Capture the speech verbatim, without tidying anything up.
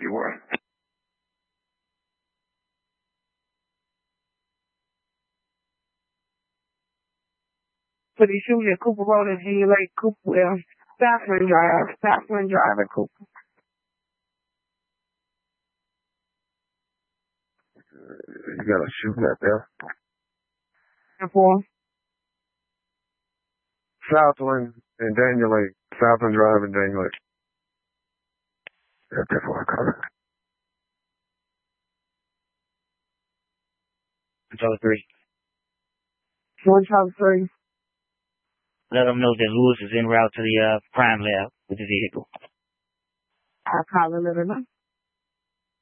were. Police shooting at Cooper Road and G Lake, Cooper, well, Southland Drive, Southland Drive at Cooper. You got a shooting out there? And for Southland and Daniel Lake. Southland Drive and Daniel Lake. That's before I cover. Control three. one twelve three. Let them know that Lewis is en route to the uh, crime lab with the vehicle. I'll call a little now.